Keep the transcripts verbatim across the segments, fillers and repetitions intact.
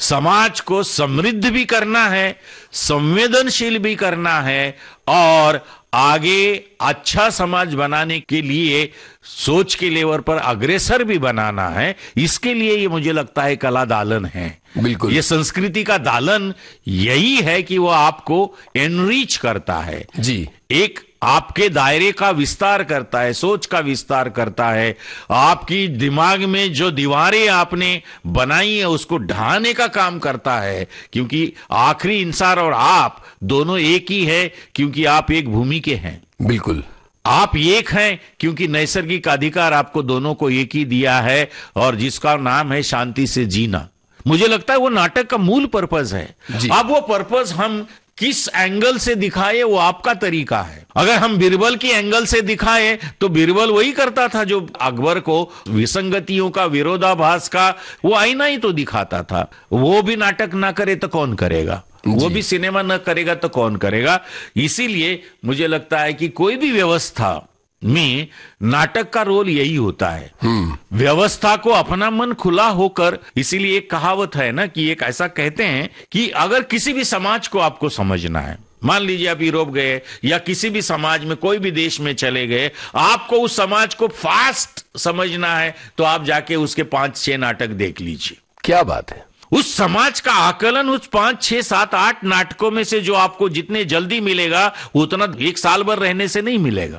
समाज को समृद्ध भी करना है, संवेदनशील भी करना है और आगे अच्छा समाज बनाने के लिए सोच के लेवल पर अग्रसर भी बनाना है। इसके लिए ये मुझे लगता है कला दालन है। बिल्कुल, ये संस्कृति का दालन यही है कि वो आपको एनरिच करता है जी, एक आपके दायरे का विस्तार करता है, सोच का विस्तार करता है, आपकी दिमाग में जो दीवारें आपने बनाई है उसको ढाने का काम करता है, क्योंकि आखिरी इंसान और आप दोनों एक ही है, क्योंकि आप एक भूमि के हैं। बिल्कुल, आप एक हैं क्योंकि नैसर्गिक अधिकार आपको दोनों को एक ही दिया है और जिसका नाम है शांति से जीना। मुझे लगता है वो नाटक का मूल पर्पस है। अब वो पर्पस हम किस एंगल से दिखाए वो आपका तरीका है। अगर हम बीरबल के एंगल से दिखाए तो बीरबल वही करता था जो अकबर को विसंगतियों का, विरोधाभास का वो आईना ही तो दिखाता था। वो भी नाटक ना करे तो कौन करेगा, वो भी सिनेमा न करेगा तो कौन करेगा। इसीलिए मुझे लगता है कि कोई भी व्यवस्था में नाटक का रोल यही होता है, व्यवस्था को अपना मन खुला होकर। इसीलिए एक कहावत है ना कि एक ऐसा कहते हैं कि अगर किसी भी समाज को आपको समझना है, मान लीजिए आप यूरोप गए या किसी भी समाज में, कोई भी देश में चले गए, आपको उस समाज को फास्ट समझना है तो आप जाके उसके पांच छह नाटक देख लीजिए। क्या बात है। उस समाज का आकलन उस पांच छह सात आठ नाटकों में से जो आपको जितने जल्दी मिलेगा उतना एक साल भर रहने से नहीं मिलेगा,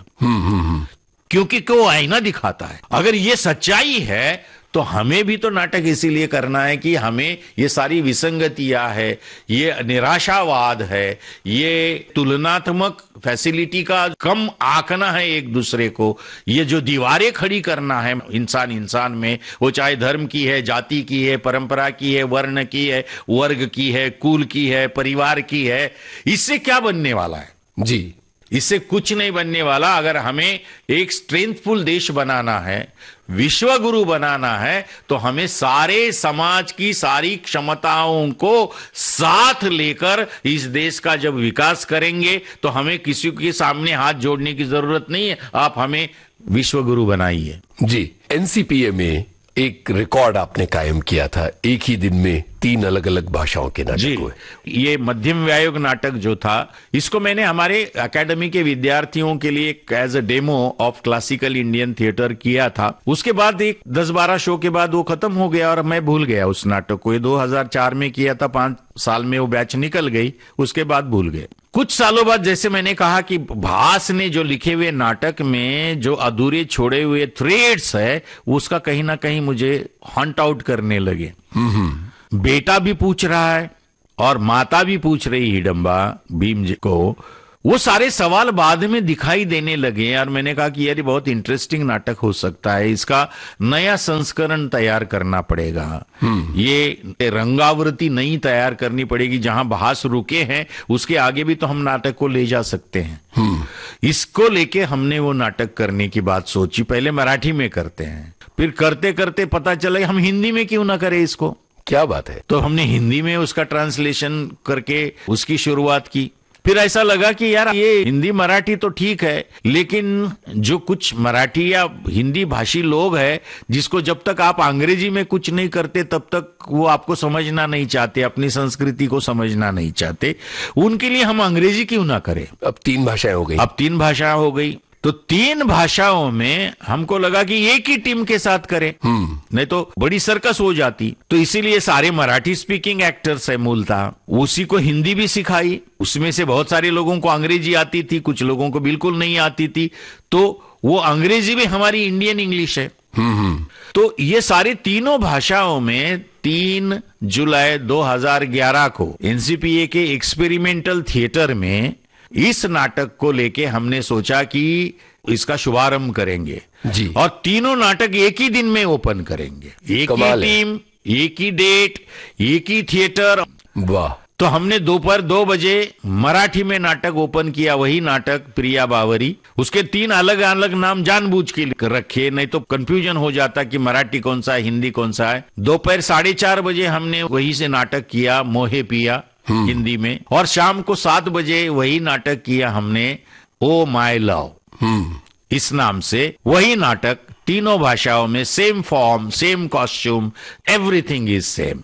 क्योंकि वो आईना दिखाता है। अगर ये सच्चाई है तो हमें भी तो नाटक इसीलिए करना है कि हमें ये सारी विसंगतियां है, ये निराशावाद है, ये तुलनात्मक फैसिलिटी का कम आंकना है एक दूसरे को, ये जो दीवारें खड़ी करना है इंसान इंसान में, वो चाहे धर्म की है, जाति की है, परंपरा की है, वर्ण की है, वर्ग की है, कुल की है, परिवार की है, इससे क्या बनने वाला है जी? इससे कुछ नहीं बनने वाला। अगर हमें एक स्ट्रेंथफुल देश बनाना है, विश्व गुरु बनाना है, तो हमें सारे समाज की सारी क्षमताओं को साथ लेकर इस देश का जब विकास करेंगे तो हमें किसी के सामने हाथ जोड़ने की जरूरत नहीं है। आप हमें विश्व गुरु बनाइए। जी, एनसीपीए में एक रिकॉर्ड आपने कायम किया था, एक ही दिन में तीन अलग अलग भाषाओं के नाटक हुए। ये मध्यम व्यायोग नाटक जो था, इसको मैंने हमारे एकेडमी के विद्यार्थियों के लिए as a demo of classical Indian theatre किया था। उसके बाद एक दस बारह शो के बाद वो खत्म हो गया और मैं भूल गया उस नाटक को। ये दो हज़ार चार में किया था, पांच साल में वो बैच निकल गई, उसके बाद भूल गए। कुछ सालों बाद जैसे मैंने कहा कि भास ने जो लिखे हुए नाटक में जो अधूरे छोड़े हुए थ्रेड्स है उसका कहीं ना कहीं मुझे हंट आउट करने लगे। बेटा भी पूछ रहा है और माता भी पूछ रही हिडंबा भीम जी को, वो सारे सवाल बाद में दिखाई देने लगे और मैंने कहा कि यार बहुत इंटरेस्टिंग नाटक हो सकता है, इसका नया संस्करण तैयार करना पड़ेगा, ये रंगावृत्ति नई तैयार करनी पड़ेगी। जहां भास रुके हैं उसके आगे भी तो हम नाटक को ले जा सकते हैं। इसको लेके हमने वो नाटक करने की बात सोची। पहले मराठी में करते हैं, फिर करते करते पता चला हम हिंदी में क्यों ना करें इसको। क्या बात है। तो हमने हिंदी में उसका ट्रांसलेशन करके उसकी शुरुआत की। फिर ऐसा लगा कि यार ये हिंदी मराठी तो ठीक है, लेकिन जो कुछ मराठी या हिंदी भाषी लोग हैं जिसको जब तक आप अंग्रेजी में कुछ नहीं करते तब तक वो आपको समझना नहीं चाहते, अपनी संस्कृति को समझना नहीं चाहते, उनके लिए हम अंग्रेजी क्यों ना करें। अब तीन भाषाएं हो गई। अब तीन भाषाएं हो गई तो तीन भाषाओं में हमको लगा कि एक ही टीम के साथ करें, नहीं तो बड़ी सर्कस हो जाती। तो इसीलिए सारे मराठी स्पीकिंग एक्टर्स है मूलतः, उसी को हिंदी भी सिखाई। उसमें से बहुत सारे लोगों को अंग्रेजी आती थी, कुछ लोगों को बिल्कुल नहीं आती थी, तो वो अंग्रेजी भी हमारी इंडियन इंग्लिश है। तो ये सारे तीनों भाषाओं में तीन जुलाई दो हज़ार ग्यारह को एनसीपीए के एक्सपेरिमेंटल थिएटर में इस नाटक को लेके हमने सोचा कि इसका शुभारंभ करेंगे जी। और तीनों नाटक एक ही दिन में ओपन करेंगे, एक ही टीम, एक ही डेट, एक ही थिएटर। वाह। तो हमने दोपहर दो बजे मराठी में नाटक ओपन किया, वही नाटक प्रिया बावरी। उसके तीन अलग अलग नाम जानबूझ के रखे, नहीं तो कंफ्यूजन हो जाता कि मराठी कौन सा है, हिंदी कौन सा है। दोपहर साढ़े चार बजे हमने वही से नाटक किया मोहे पिया हिंदी में, और शाम को सात बजे वही नाटक किया हमने ओ माय लव इस नाम से। वही नाटक तीनों भाषाओं में, same form, same costume, everything is same.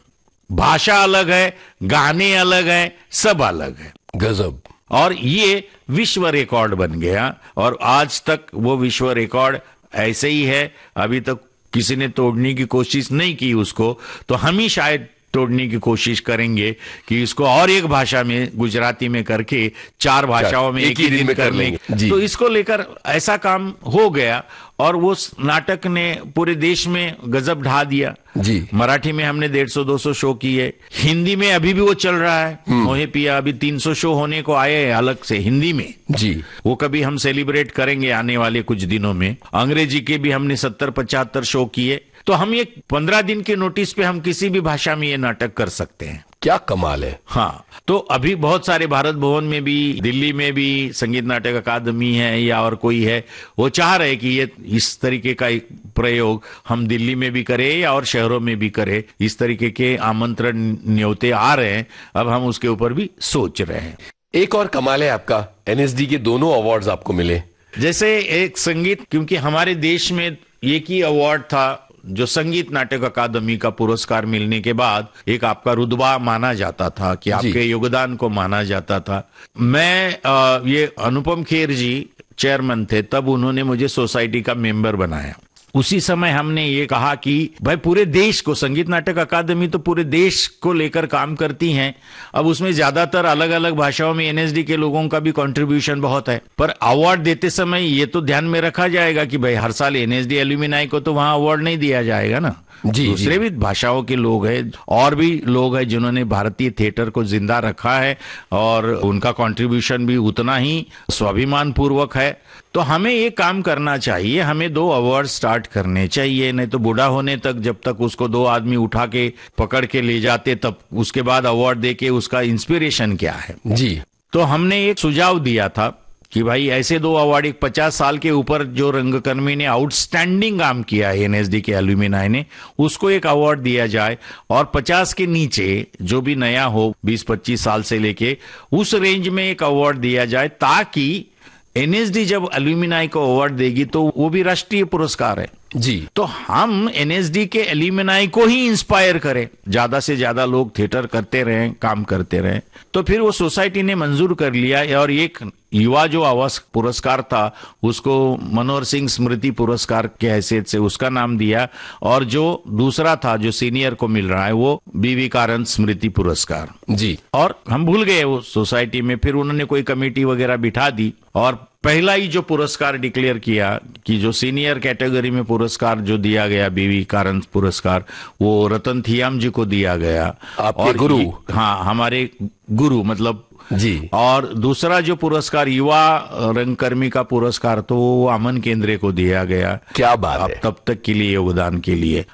भाषा अलग है, गाने अलग है, सब अलग है। गजब। और ये विश्व रिकॉर्ड बन गया और आज तक वो विश्व रिकॉर्ड ऐसे ही है। अभी तक किसी ने तोड़ने की कोशिश नहीं की उसको, तो हम ही शायद तोड़ने की कोशिश करेंगे कि इसको और एक भाषा में, गुजराती में करके चार भाषाओं में एक ही दिन कर लेंगे। तो इसको लेकर ऐसा काम हो गया और वो नाटक ने पूरे देश में गजब ढा दिया जी। मराठी में हमने डेढ़ सौ दो सौ शो किए, हिंदी में अभी भी वो चल रहा है, मोहे पिया अभी तीन सौ शो होने को आए हैं अलग से हिंदी में जी। वो कभी हम सेलिब्रेट करेंगे आने वाले कुछ दिनों में। अंग्रेजी के भी हमने सत्तर पचहत्तर शो किए। तो हम ये पंद्रह दिन के नोटिस पे हम किसी भी भाषा में ये नाटक कर सकते हैं। क्या कमाल है। हाँ, तो अभी बहुत सारे भारत भवन में भी, दिल्ली में भी संगीत नाटक अकादमी है या और कोई है, वो चाह रहे कि ये इस तरीके का एक प्रयोग हम दिल्ली में भी करें या और शहरों में भी करें। इस तरीके के आमंत्रण न्योते आ रहे हैं, अब हम उसके ऊपर भी सोच रहे हैं। एक और कमाल है आपका, एनएसडी के दोनों अवार्ड्स आपको मिले। जैसे एक संगीत, क्योंकि हमारे देश में एक ही अवार्ड था जो संगीत नाटक अकादमी का पुरस्कार मिलने के बाद एक आपका रुतबा माना जाता था कि आपके योगदान को माना जाता था। मैं आ, ये अनुपम खेर जी चेयरमैन थे, तब उन्होंने मुझे सोसाइटी का मेंबर बनाया। उसी समय हमने ये कहा कि भाई पूरे देश को, संगीत नाटक अकादमी तो पूरे देश को लेकर काम करती हैं। अब उसमें ज्यादातर अलग अलग भाषाओं में एनएसडी के लोगों का भी कंट्रीब्यूशन बहुत है, पर अवार्ड देते समय ये तो ध्यान में रखा जाएगा कि भाई हर साल एनएसडी एल्यूमिनाई को तो वहां अवार्ड नहीं दिया जाएगा ना। जी, दूसरे जी। भी भाषाओं के लोग हैं और भी लोग हैं जिन्होंने भारतीय थिएटर को जिंदा रखा है और उनका कंट्रीब्यूशन भी उतना ही स्वाभिमान पूर्वक है। तो हमें ये काम करना चाहिए, हमें दो अवार्ड स्टार्ट करने चाहिए, नहीं तो बूढ़ा होने तक जब तक उसको दो आदमी उठा के पकड़ के ले जाते, तब उसके बाद अवार्ड देके उसका इंस्पिरेशन क्या है। जी। तो हमने एक सुझाव दिया था कि भाई ऐसे दो अवार्ड, एक पचास साल के ऊपर जो रंगकर्मी ने आउटस्टैंडिंग काम किया है एनएसडी के एल्यूमिनाई ने, उसको एक अवार्ड दिया जाए, और पचास के नीचे जो भी नया हो बीस पच्चीस साल से लेके उस रेंज में एक अवार्ड दिया जाए, ताकि एनएसडी जब एल्यूमिनाई को अवार्ड देगी तो वो भी राष्ट्रीय पुरस्कार है जी। तो हम एनएसडी के एल्यूमिनाई को ही इंस्पायर करें, ज्यादा से ज्यादा लोग थिएटर करते रहें, काम करते रहें। तो फिर वो सोसाइटी ने मंजूर कर लिया और एक युवा जो आवास पुरस्कार था उसको मनोहर सिंह स्मृति पुरस्कार के हैसियत से उसका नाम दिया, और जो दूसरा था जो सीनियर को मिल रहा है वो बीवी कारंत स्मृति पुरस्कार जी। और हम भूल गए वो सोसाइटी में, फिर उन्होंने कोई कमेटी वगैरह बिठा दी और पहला ही जो पुरस्कार डिक्लेयर किया कि जो सीनियर कैटेगरी में पुरस्कार जो दिया गया बीवी कारंत पुरस्कार, वो रतन थियाम जी को दिया गया। आपके और गुरु। हाँ, हमारे गुरु मतलब जी। और दूसरा जो पुरस्कार युवा रंगकर्मी का पुरस्कार तो वो अमन केंद्रे को दिया गया। क्या बात है। तब तक के लिए योगदान के लिए